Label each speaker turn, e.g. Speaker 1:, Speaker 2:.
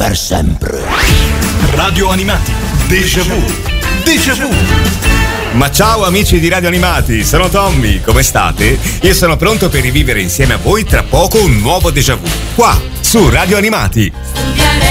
Speaker 1: per sempre.
Speaker 2: Radio Animati, Déjà Vu. Déjà Vu.
Speaker 3: Ma ciao amici di Radio Animati, sono Tommy, come state? Io sono pronto per rivivere insieme a voi tra poco un nuovo Déjà Vu, qua su Radio Animati.